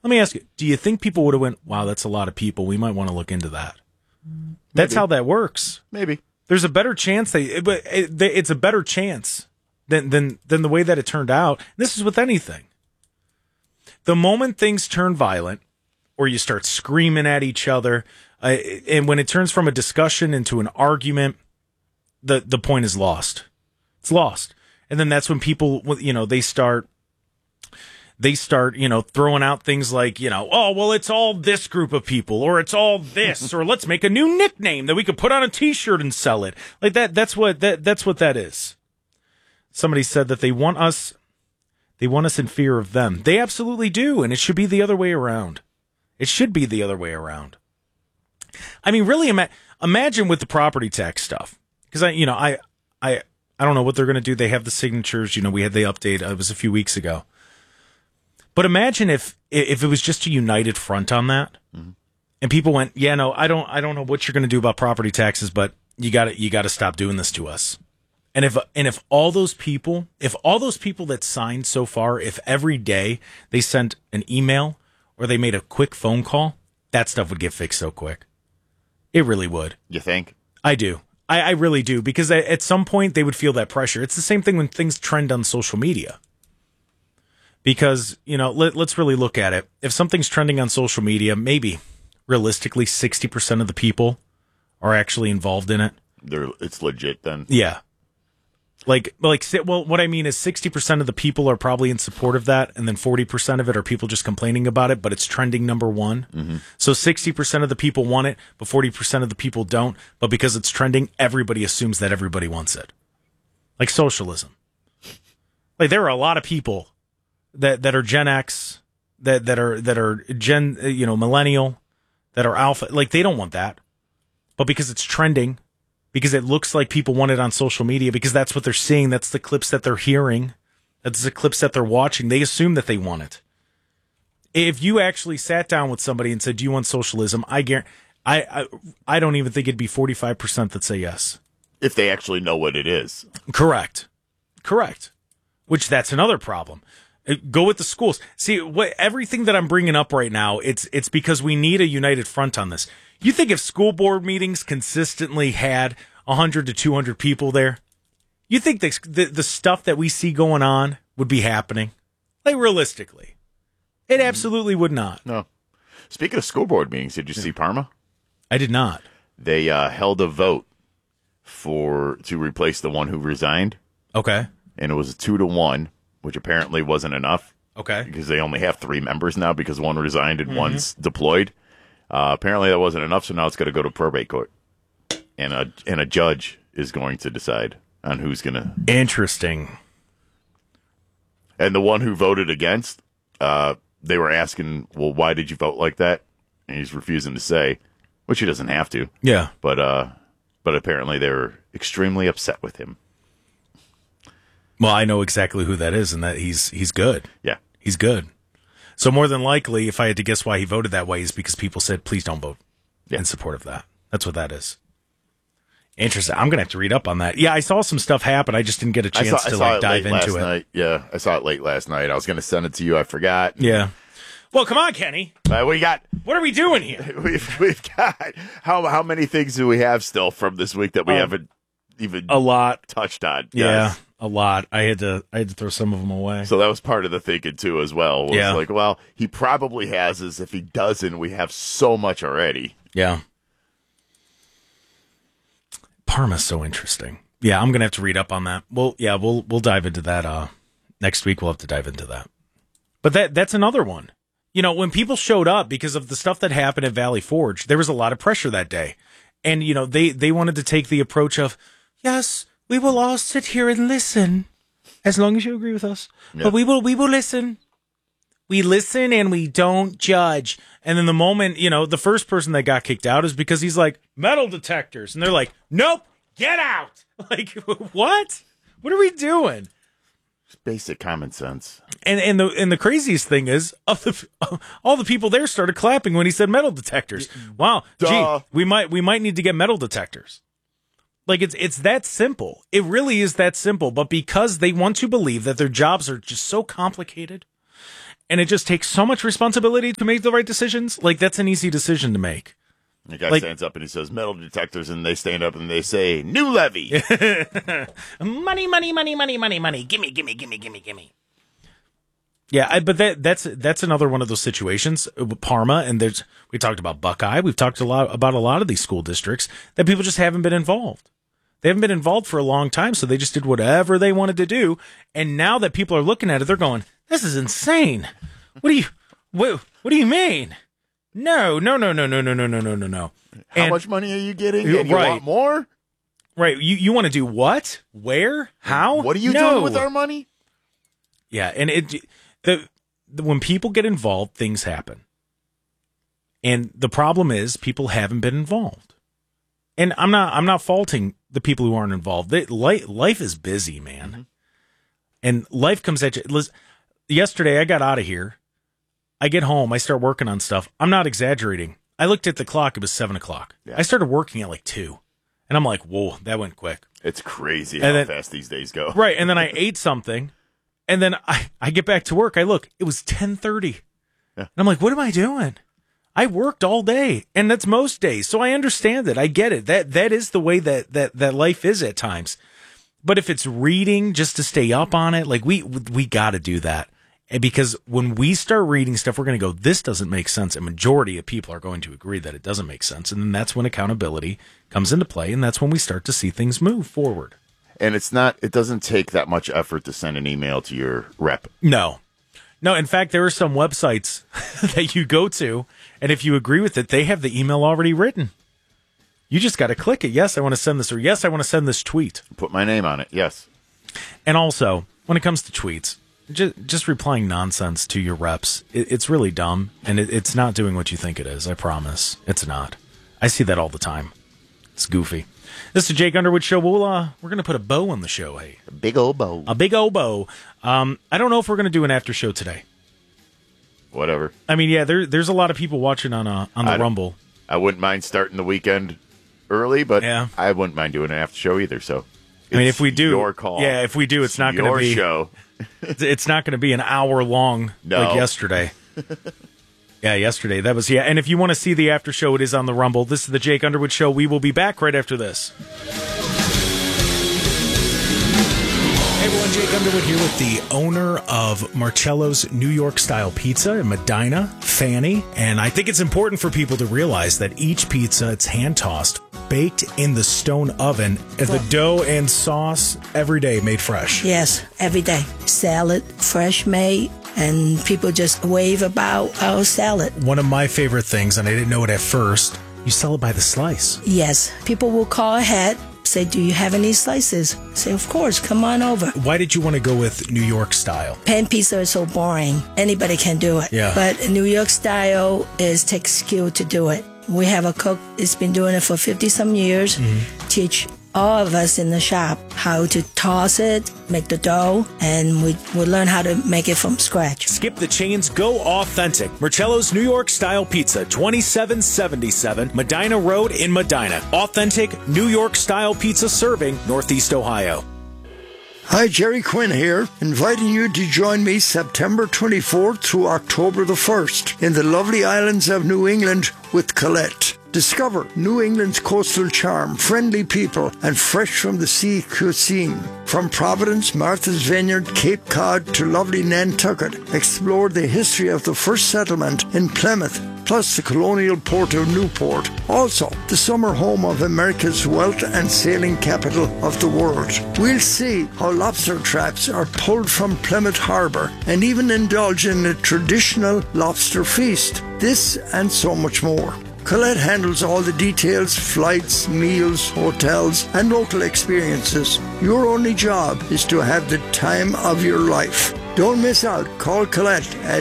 Let me ask you, do you think people would have went, wow, that's a lot of people. We might want to look into that. That's how that works. Maybe. There's a better chance it's a better chance than the way that it turned out. This is with anything. The moment things turn violent, or you start screaming at each other, and when it turns from a discussion into an argument, the point is lost. It's lost. And then that's when people, they start, throwing out things like, oh, well, it's all this group of people, or it's all this, or let's make a new nickname that we could put on a T-shirt and sell it. Like that. That's what that is. Somebody said that they want us in fear of them. They absolutely do, and it should be the other way around. It should be the other way around. I mean, really, imagine with the property tax stuff, because I don't know what they're going to do. They have the signatures. We had the update. It was a few weeks ago. But imagine if it was just a united front on that, and people went, "Yeah, no, I don't know what you're going to do about property taxes, but you got to stop doing this to us." And if all those people that signed so far, if every day they sent an email or they made a quick phone call, that stuff would get fixed so quick. It really would. You think? I do. I really do, because at some point they would feel that pressure. It's the same thing when things trend on social media. Because, let's really look at it. If something's trending on social media, maybe realistically 60% of the people are actually involved in it. It's legit then. Yeah. What I mean is 60% of the people are probably in support of that, and then 40% of it are people just complaining about it, but it's trending number one. Mm-hmm. So 60% of the people want it, but 40% of the people don't. But because it's trending, everybody assumes that everybody wants it. Like socialism. Like there are a lot of people that are Gen X, that are Gen, millennial, that are alpha. Like they don't want that, but because it's trending, because it looks like people want it on social media, because that's what they're seeing. That's the clips that they're hearing. That's the clips that they're watching. They assume that they want it. If you actually sat down with somebody and said, do you want socialism? I guarantee, I don't even think it'd be 45% that say yes. If they actually know what it is. Correct. Which that's another problem. Go with the schools. See, everything that I'm bringing up right now, it's because we need a united front on this. You think if school board meetings consistently had 100 to 200 people there, you think the stuff that we see going on would be happening? Like realistically, it absolutely would not. No. Speaking of school board meetings, did you see Parma? I did not. They held a vote to replace the one who resigned. Okay. And it was 2-1, which apparently wasn't enough. Okay. Because they only have 3 members now because one resigned and one's deployed. Apparently that wasn't enough, so now it's going to go to probate court. And a judge is going to decide on who's going to... Interesting. And the one who voted against, they were asking, well, why did you vote like that? And he's refusing to say, which he doesn't have to. Yeah. But apparently they were extremely upset with him. Well, I know exactly who that is, and that he's good. Yeah. He's good. So more than likely, if I had to guess why he voted that way, is because people said, please don't vote in support of that. That's what that is. Interesting. I'm going to have to read up on that. Yeah, I saw some stuff happen. I just didn't get a chance to dive into it. Night. Yeah, I saw it late last night. I was going to send it to you. I forgot. Yeah. Well, come on, Kenny. We got. What are we doing here? We've got how many things do we have still from this week that we haven't even a lot touched on? Yeah, yes. A lot. I had to throw some of them away. So that was part of the thinking too, as well. Yeah. Like, well, he probably has this. If he doesn't, we have so much already. Yeah. Parma's so interesting. Yeah, I'm gonna have to read up on that. We'll dive into that next week. We'll have to dive into that. But that's another one. When people showed up because of the stuff that happened at Valley Forge, there was a lot of pressure that day. And, they wanted to take the approach of, yes, we will all sit here and listen, as long as you agree with us. Yep. But we will listen. We listen and we don't judge. And then the moment, the first person that got kicked out is because he's like, metal detectors. And they're like, nope, get out. Like, what? What are we doing? It's basic common sense. And the craziest thing is, all the people there started clapping when he said metal detectors. Wow, duh. Gee, we might need to get metal detectors. Like it's that simple. It really is that simple. But because they want to believe that their jobs are just so complicated, And it just takes so much responsibility to make the right decisions. Like, that's an easy decision to make. The guy stands up and he says, metal detectors, and they stand up and they say, new levy. Money, money, money, money, money, money. Gimme, gimme, gimme, gimme, gimme. Yeah, but that's another one of those situations. Parma, and we talked about Buckeye. We've talked about a lot of these school districts that people just haven't been involved. They haven't been involved for a long time, so they just did whatever they wanted to do. And now that people are looking at it, they're going, "This is insane. What do you mean? No. How much money are you getting? And you want more? Right. You want to do what? Where? How? What are you doing with our money?" Yeah, and when people get involved, things happen. And the problem is people haven't been involved. And I'm not faulting the people who aren't involved. Life is busy, man. Mm-hmm. And life comes at you. Yesterday, I got out of here. I get home. I start working on stuff. I'm not exaggerating. I looked at the clock. It was 7:00. Yeah. I started working at like 2. And I'm like, whoa, that went quick. It's crazy how fast these days go. Right. And then I ate something. And then I get back to work. I look. It was 10:30. Yeah. And I'm like, what am I doing? I worked all day, and that's most days. So I understand it. I get it. That is the way that life is at times. But if it's reading just to stay up on it, like we got to do that. And because when we start reading stuff, we're going to go, this doesn't make sense. A majority of people are going to agree that it doesn't make sense. And then that's when accountability comes into play. And that's when we start to see things move forward. And it doesn't take that much effort to send an email to your rep. No, in fact, there are some websites that you go to, and if you agree with it, they have the email already written. You just got to click it. Yes, I want to send this, or yes, I want to send this tweet. Put my name on it, yes. And also, when it comes to tweets, just replying nonsense to your reps, it's really dumb, and it's not doing what you think it is, I promise. It's not. I see that all the time. It's goofy. This is Jake Underwood Show. We're going to put a bow on the show. Hey, a big old bow. A big old bow. I don't know if we're going to do an after show today. Whatever. I mean, yeah, there's a lot of people watching on the Rumble. I wouldn't mind starting the weekend early, but yeah. I wouldn't mind doing an after show either. So, I mean, if we do, your call. Yeah, if we do, it's not going to be your show. It's not going to be an hour long like yesterday. Yeah, yesterday. That was, and if you want to see the after show, it is on the Rumble. This is the Jake Underwood Show. We will be back right after this. Hey everyone, Jake Underwood here with the owner of Marcello's New York Style Pizza in Medina, Fanny. And I think it's important for people to realize that each pizza, it's hand-tossed, baked in the stone oven, and the dough and sauce every day made fresh. Yes, every day. Salad, fresh made. And people just rave about our salad. One of my favorite things, and I didn't know it at first, you sell it by the slice. Yes. People will call ahead, say, do you have any slices? Say, of course, come on over. Why did you want to go with New York style? Pan pizza is so boring. Anybody can do it. Yeah. But New York style takes skill to do it. We have a cook that's been doing it for 50-some years, teach all of us in the shop how to toss it, make the dough, and we learn how to make it from scratch. Skip the chains, go authentic. Marcello's New York Style Pizza, 2777 Medina Road in Medina. Authentic New York Style Pizza serving Northeast Ohio. Hi, Jerry Quinn here, inviting you to join me September 24th through October the 1st in the lovely islands of New England with Colette. Discover New England's coastal charm, friendly people, and fresh from the sea cuisine. From Providence, Martha's Vineyard, Cape Cod to lovely Nantucket, explore the history of the first settlement in Plymouth, plus the colonial port of Newport. Also, the summer home of America's wealth and sailing capital of the world. We'll see how lobster traps are pulled from Plymouth Harbor and even indulge in a traditional lobster feast. This and so much more. Colette handles all the details, flights, meals, hotels, and local experiences. Your only job is to have the time of your life. Don't miss out. Call Colette at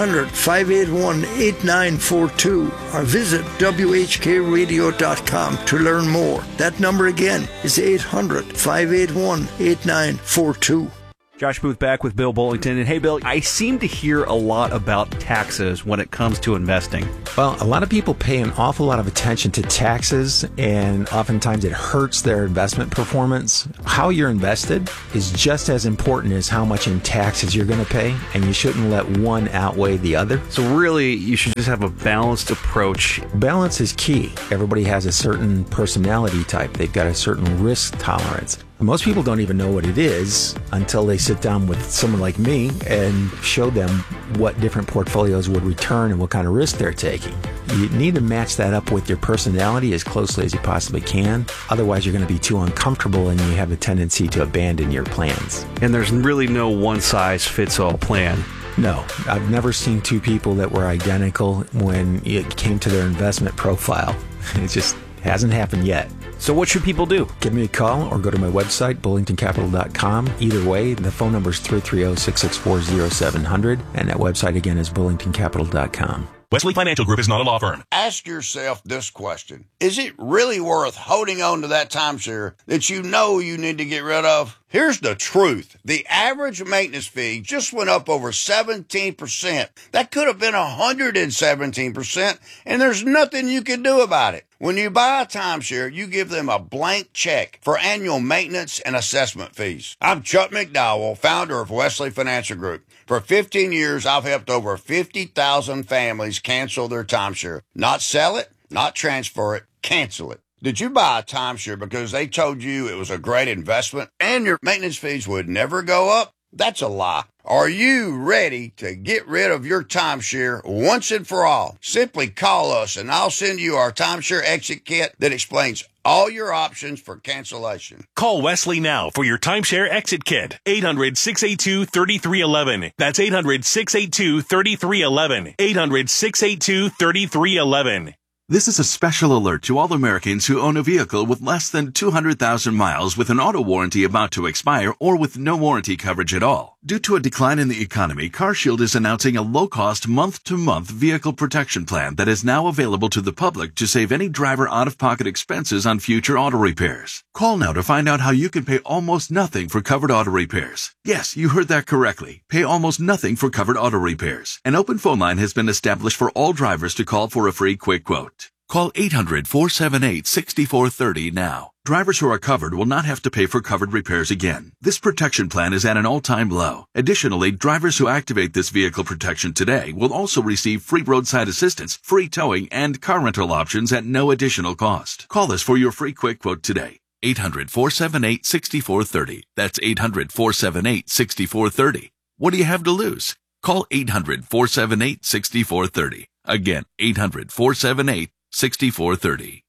800-581-8942 or visit WHKRadio.com to learn more. That number again is 800-581-8942. Josh Booth back with Bill Bullington. And hey, Bill, I seem to hear a lot about taxes when it comes to investing. Well, a lot of people pay an awful lot of attention to taxes, and oftentimes it hurts their investment performance. How you're invested is just as important as how much in taxes you're going to pay, and you shouldn't let one outweigh the other. So really, you should just have a balanced approach. Balance is key. Everybody has a certain personality type. They've got a certain risk tolerance. Most people don't even know what it is until they sit down with someone like me and show them what different portfolios would return and what kind of risk they're taking. You need to match that up with your personality as closely as you possibly can. Otherwise, you're going to be too uncomfortable and you have a tendency to abandon your plans. And there's really no one-size-fits-all plan. No, I've never seen two people that were identical when it came to their investment profile. It just hasn't happened yet. So what should people do? Give me a call or go to my website, bullingtoncapital.com. Either way, the phone number is 330-664-0700, and that website again is bullingtoncapital.com. Wesley Financial Group is not a law firm. Ask yourself this question. Is it really worth holding on to that timeshare that you know you need to get rid of? Here's the truth. The average maintenance fee just went up over 17%. That could have been 117%, and there's nothing you can do about it. When you buy a timeshare, you give them a blank check for annual maintenance and assessment fees. I'm Chuck McDowell, founder of Wesley Financial Group. For 15 years, I've helped over 50,000 families cancel their timeshare. Not sell it, not transfer it, cancel it. Did you buy a timeshare because they told you it was a great investment and your maintenance fees would never go up? That's a lie. Are you ready to get rid of your timeshare once and for all? Simply call us and I'll send you our timeshare exit kit that explains all your options for cancellation. Call Wesley now for your timeshare exit kit. 800-682-3311. That's 800-682-3311. 800-682-3311. This is a special alert to all Americans who own a vehicle with less than 200,000 miles with an auto warranty about to expire or with no warranty coverage at all. Due to a decline in the economy, CarShield is announcing a low-cost month-to-month vehicle protection plan that is now available to the public to save any driver out-of-pocket expenses on future auto repairs. Call now to find out how you can pay almost nothing for covered auto repairs. Yes, you heard that correctly. Pay almost nothing for covered auto repairs. An open phone line has been established for all drivers to call for a free quick quote. Call 800-478-6430 now. Drivers who are covered will not have to pay for covered repairs again. This protection plan is at an all-time low. Additionally, drivers who activate this vehicle protection today will also receive free roadside assistance, free towing, and car rental options at no additional cost. Call us for your free quick quote today. 800-478-6430. That's 800-478-6430. What do you have to lose? Call 800-478-6430. Again, 800-478-6430.